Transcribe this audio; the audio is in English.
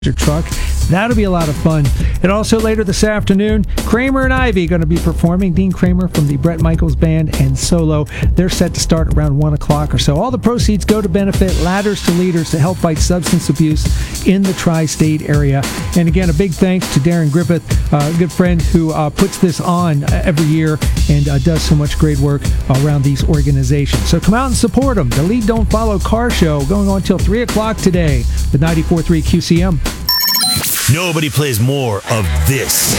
truck. That'll be a lot of fun. And also later this afternoon, Kramer and Ivy going to be performing. Dean Kramer from the Bret Michaels Band and solo. They're set to start around 1 o'clock or so. All the proceeds go to benefit Ladders to Leaders to help fight substance abuse in the tri-state area. And again, a big thanks to Darren Griffith, a good friend who puts this on every year and does so much great work around these organizations. So come out and support them. The Lead Don't Follow car show going on till 3 o'clock today with 94.3 QCM. Nobody plays more of this